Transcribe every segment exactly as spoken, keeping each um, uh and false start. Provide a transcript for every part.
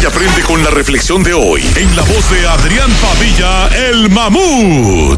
y aprende con la reflexión de hoy, en la voz de Adrián Padilla, el Mamut.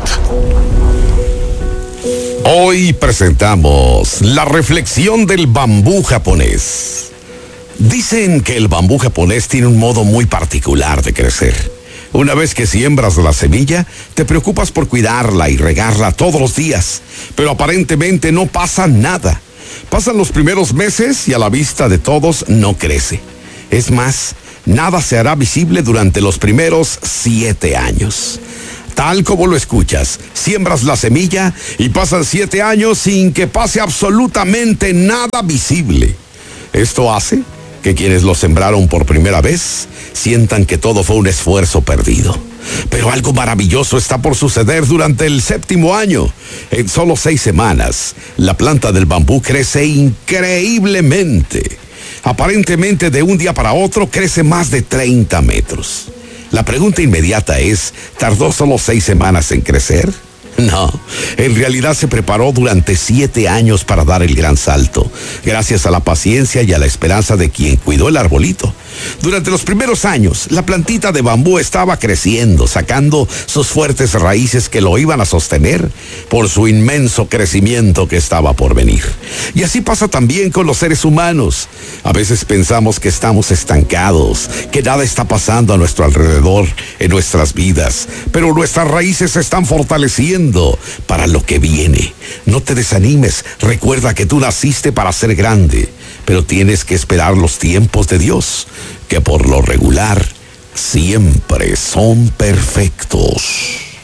Hoy presentamos la reflexión del bambú japonés. Dicen que el bambú japonés tiene un modo muy particular de crecer. Una vez que siembras la semilla, te preocupas por cuidarla y regarla todos los días, pero aparentemente no pasa nada. Pasan los primeros meses y a la vista de todos no crece. Es más, nada se hará visible durante los primeros siete años. Tal como lo escuchas, siembras la semilla y pasan siete años sin que pase absolutamente nada visible. Esto hace que quienes lo sembraron por primera vez sientan que todo fue un esfuerzo perdido. Pero algo maravilloso está por suceder durante el séptimo año. En solo seis semanas, la planta del bambú crece increíblemente. Aparentemente, de un día para otro, crece más de treinta metros. La pregunta inmediata es, ¿tardó solo seis semanas en crecer? No, en realidad se preparó durante siete años para dar el gran salto, gracias a la paciencia y a la esperanza de quien cuidó el arbolito. Durante los primeros años, la plantita de bambú estaba creciendo, sacando sus fuertes raíces que lo iban a sostener por su inmenso crecimiento que estaba por venir. Y así pasa también con los seres humanos. A veces pensamos que estamos estancados, que nada está pasando a nuestro alrededor en nuestras vidas, pero nuestras raíces se están fortaleciendo para lo que viene. No te desanimes, recuerda que tú naciste para ser grande, pero tienes que esperar los tiempos de Dios, que por lo regular siempre son perfectos.